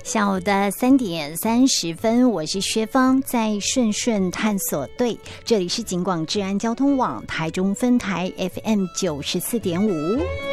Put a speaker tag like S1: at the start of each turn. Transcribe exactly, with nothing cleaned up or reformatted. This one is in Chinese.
S1: 下午的三点三十分，我是薛芳，在顺顺探索队，这里是警广治安交通网台中分台 F M 九十四点五。